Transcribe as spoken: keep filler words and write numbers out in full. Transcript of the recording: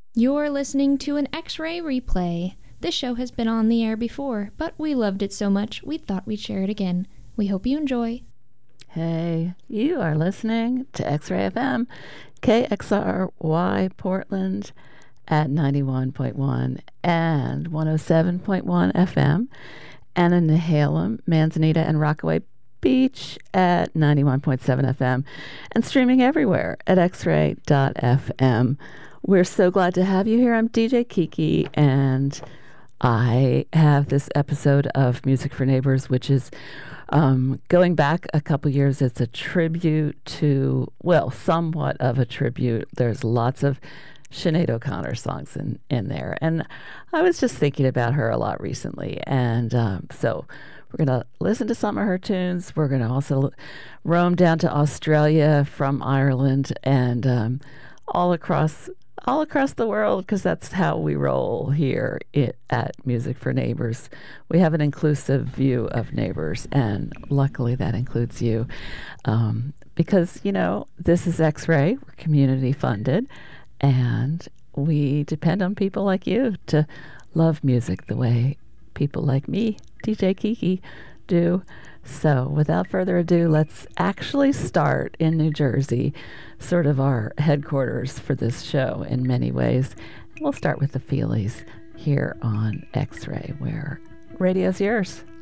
You're listening to an X-Ray replay. This show has been on the air before, but we loved it so much we thought we'd share it again. We hope you enjoy. Hey, you are listening to X-Ray F M, K X R Y Portland at ninety-one point one and one oh seven point one F M, and in Nehalem, Manzanita, and Rockaway Beach at ninety-one point seven F M, and streaming everywhere at x ray dot f m. We're so glad to have you here. I'm D J Kiki, and I have this episode of Music for Neighbors, which is um, going back a couple years. It's a tribute to, well, somewhat of a tribute. There's lots of Sinead O'Connor songs in, in there. And I was just thinking about her a lot recently. And um, so we're going to listen to some of her tunes. We're going to also roam down to Australia from Ireland and um, all across all across the world, because that's how we roll here it, at Music for Neighbors. We have an inclusive view of neighbors, and luckily that includes you. Um, because, you know, this is X-Ray. We're community funded, and we depend on people like you to love music the way people like me, D J Kiki, do. So without further ado, let's actually start in New Jersey, sort of our headquarters for this show in many ways. We'll start with the Feelies here on X-Ray, where radio's yours.